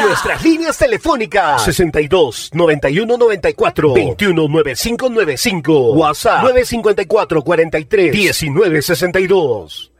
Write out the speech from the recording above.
Nuestras líneas telefónicas 62 91 94 21 95 95. WhatsApp 954 43 19 62.